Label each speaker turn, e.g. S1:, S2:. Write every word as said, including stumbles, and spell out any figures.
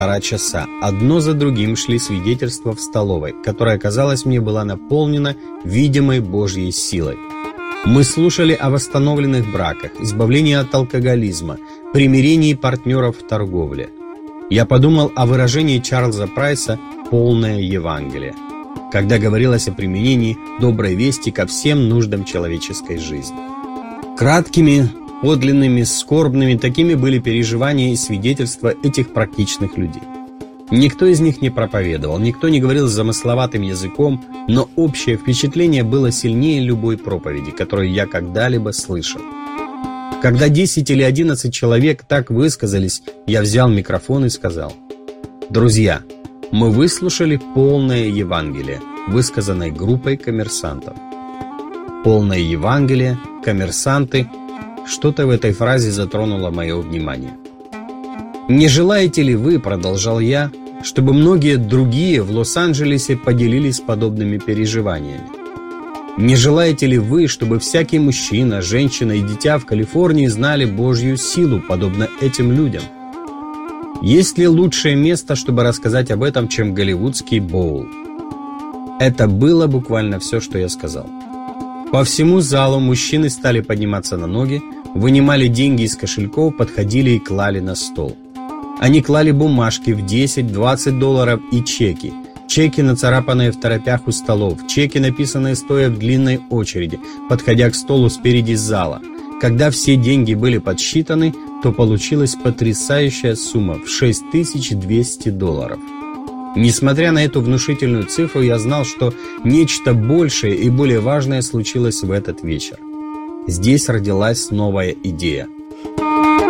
S1: полтора часа. Одно за другим шли свидетельства в столовой, которая, казалось мне, была наполнена видимой Божьей силой. Мы слушали о восстановленных браках, избавлении от алкоголизма, примирении партнеров в торговле. Я подумал о выражении Чарльза Прайса «полное Евангелие», когда говорилось о применении доброй вести ко всем нуждам человеческой жизни. Краткими, подлинными, скорбными такими были переживания и свидетельства этих практичных людей. Никто из них не проповедовал, никто не говорил замысловатым языком, но общее впечатление было сильнее любой проповеди, которую я когда-либо слышал. Когда десять или одиннадцать человек так высказались, я взял микрофон и сказал: «Друзья, мы выслушали полное Евангелие, высказанное группой коммерсантов». Полное Евангелие, коммерсанты, что-то в этой фразе затронуло мое внимание. «Не желаете ли вы, — продолжал я, — чтобы многие другие в Лос-Анджелесе поделились подобными переживаниями? Не желаете ли вы, чтобы всякий мужчина, женщина и дитя в Калифорнии знали Божью силу, подобно этим людям? Есть ли лучшее место, чтобы рассказать об этом, чем голливудский боул?» Это было буквально все, что я сказал. По всему залу мужчины стали подниматься на ноги, вынимали деньги из кошельков, подходили и клали на стол. Они клали бумажки в десять-двадцать долларов и чеки. Чеки, нацарапанные в торопях у столов, чеки, написанные стоя в длинной очереди, подходя к столу спереди зала. Когда все деньги были подсчитаны, то получилась потрясающая сумма в шесть тысяч двести долларов. Несмотря на эту внушительную цифру, я знал, что нечто большее и более важное случилось в этот вечер. Здесь родилась новая идея.